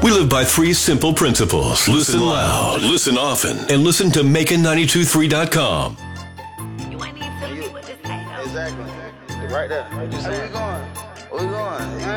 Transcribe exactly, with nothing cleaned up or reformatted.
We live by three simple principles. Listen loud, listen often, and listen to Macon nine two three dot com. You ain't even telling me what to say, though. Exactly. Right there. What you saying? Where we going? Where we going?